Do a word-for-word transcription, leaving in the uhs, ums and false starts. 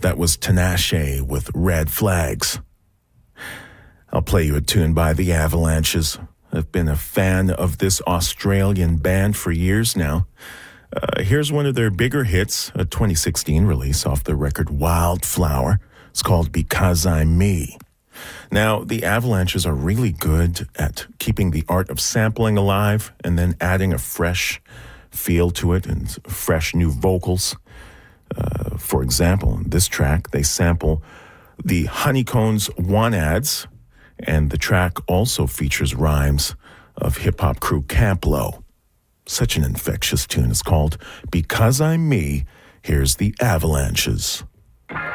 that was Tinashe with Red Flags. I'll play you a tune by the Avalanches. I've been a fan of this Australian band for years now. Uh, here's one of their bigger hits, a twenty sixteen release off the record Wildflower. It's called Because I'm Me. Now, the Avalanches are really good at keeping the art of sampling alive and then adding a fresh feel to it and fresh new vocals. Uh, for example, in this track, they sample the Honeycombs One Ads, and the track also features rhymes of hip-hop crew Camp Lo. Such an infectious tune. It's called Because I'm Me. Here's the Avalanches.